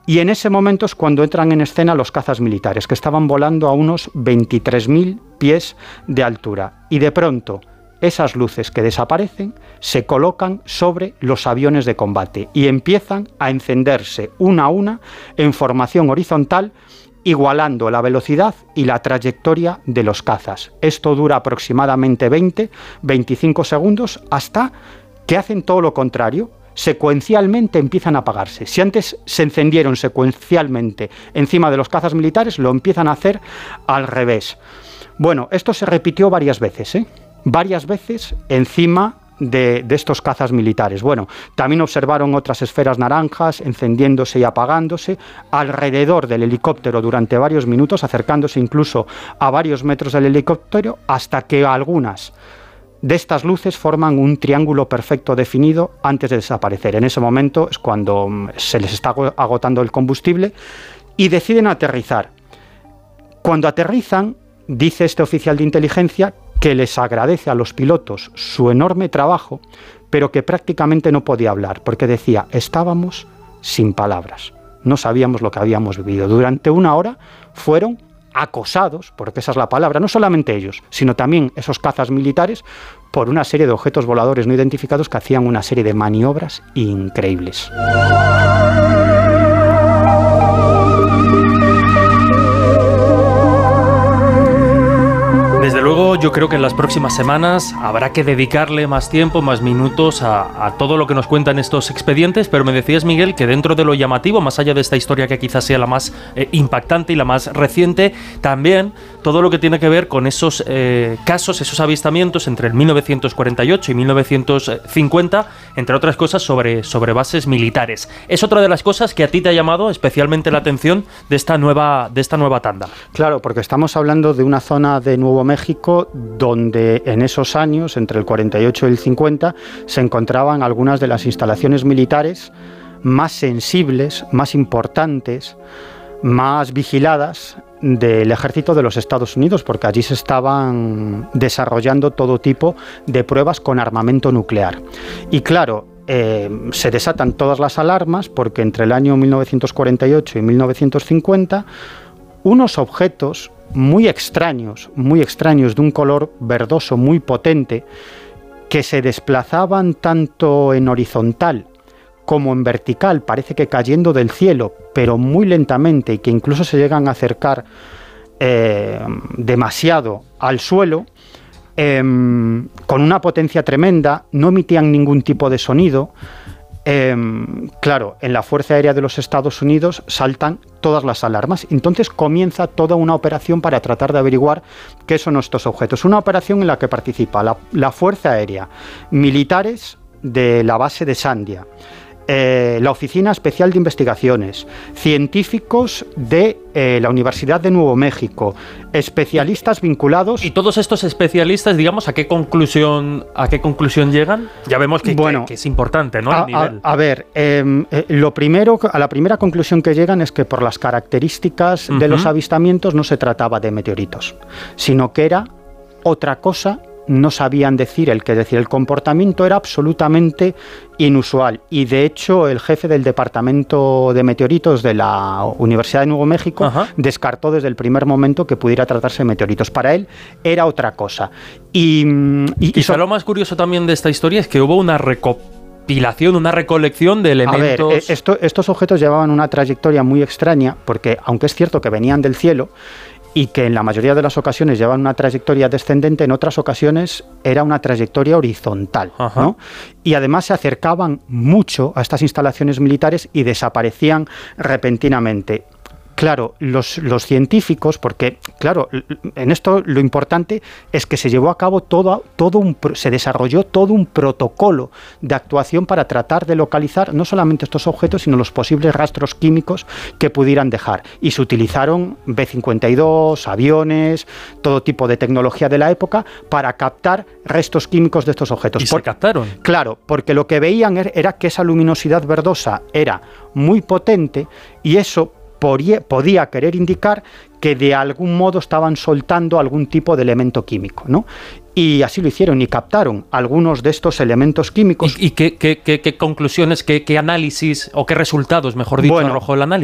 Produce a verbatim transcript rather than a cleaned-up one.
Y en ese momento es cuando entran en escena los cazas militares, que estaban volando a unos veintitrés mil pies de altura. Y de pronto, esas luces que desaparecen se colocan sobre los aviones de combate y empiezan a encenderse una a una en formación horizontal, igualando la velocidad y la trayectoria de los cazas. Esto dura aproximadamente veinte a veinticinco segundos hasta que hacen todo lo contrario. Secuencialmente empiezan a apagarse. Si antes se encendieron secuencialmente encima de los cazas militares, lo empiezan a hacer al revés. Bueno, esto se repitió varias veces, ¿eh? Varias veces encima de, de estos cazas militares. Bueno, también observaron otras esferas naranjas encendiéndose y apagándose alrededor del helicóptero durante varios minutos, acercándose incluso a varios metros del helicóptero, hasta que algunas de estas luces forman un triángulo perfecto definido antes de desaparecer. En ese momento es cuando se les está agotando el combustible y deciden aterrizar. Cuando aterrizan, dice este oficial de inteligencia que les agradece a los pilotos su enorme trabajo, pero que prácticamente no podía hablar, porque decía, estábamos sin palabras, no sabíamos lo que habíamos vivido. Durante una hora fueron acosados, porque esa es la palabra, no solamente ellos, sino también esos cazas militares, por una serie de objetos voladores no identificados que hacían una serie de maniobras increíbles. Desde luego, yo creo que en las próximas semanas habrá que dedicarle más tiempo, más minutos a, a todo lo que nos cuentan estos expedientes, pero me decías, Miguel, que dentro de lo llamativo, más allá de esta historia que quizás sea la más eh, impactante y la más reciente, también todo lo que tiene que ver con esos eh, casos, esos avistamientos entre el mil novecientos cuarenta y ocho y mil novecientos cincuenta, entre otras cosas sobre, sobre bases militares. Es otra de las cosas que a ti te ha llamado especialmente la atención de esta nueva, de esta nueva tanda. Claro, porque estamos hablando de una zona de Nuevo México México, donde en esos años, entre el cuarenta y ocho y el cincuenta, se encontraban algunas de las instalaciones militares más sensibles, más importantes, más vigiladas del ejército de los Estados Unidos, porque allí se estaban desarrollando todo tipo de pruebas con armamento nuclear. Y claro, eh, se desatan todas las alarmas, porque entre el año mil novecientos cuarenta y ocho y mil novecientos cincuenta, unos objetos muy extraños, muy extraños, de un color verdoso muy potente, que se desplazaban tanto en horizontal como en vertical, parece que cayendo del cielo, pero muy lentamente, y que incluso se llegan a acercar eh, demasiado al suelo, eh, con una potencia tremenda, no emitían ningún tipo de sonido. Eh, claro, en la Fuerza Aérea de los Estados Unidos saltan todas las alarmas. Entonces comienza toda una operación para tratar de averiguar qué son estos objetos. Una operación en la que participa la, la Fuerza Aérea, militares de la base de Sandia, eh, la Oficina Especial de Investigaciones, científicos de eh, la Universidad de Nuevo México, especialistas vinculados. ¿Y todos estos especialistas, digamos, a qué conclusión, a qué conclusión llegan? Ya vemos que, bueno, que, que es importante, ¿no? A, el nivel. a, a ver, eh, eh, lo primero, a la primera conclusión que llegan es que por las características uh-huh. de los avistamientos no se trataba de meteoritos, sino que era otra cosa. No sabían decir el que decir, el comportamiento era absolutamente inusual, y de hecho el jefe del departamento de meteoritos de la Universidad de Nuevo México Ajá. descartó desde el primer momento que pudiera tratarse de meteoritos. Para él era otra cosa. Y, y, Quizá y so- lo más curioso también de esta historia es que hubo una recopilación, una recolección de elementos. A ver, esto, estos objetos llevaban una trayectoria muy extraña, porque aunque es cierto que venían del cielo y que en la mayoría de las ocasiones llevan una trayectoria descendente, en otras ocasiones era una trayectoria horizontal, ¿no? Y además se acercaban mucho a estas instalaciones militares y desaparecían repentinamente. Claro, los, los científicos, porque claro, en esto lo importante es que se llevó a cabo todo, todo un, se desarrolló todo un protocolo de actuación para tratar de localizar no solamente estos objetos, sino los posibles rastros químicos que pudieran dejar. Y se utilizaron B cincuenta y dos, aviones, todo tipo de tecnología de la época para captar restos químicos de estos objetos. ¿Y Por, se captaron? Claro, porque lo que veían era que esa luminosidad verdosa era muy potente y eso podía querer indicar que de algún modo estaban soltando algún tipo de elemento químico, ¿no? Y así lo hicieron y captaron algunos de estos elementos químicos. ¿Y, y qué, qué, qué, qué conclusiones, qué, qué análisis o qué resultados, mejor dicho, bueno, arrojó el análisis?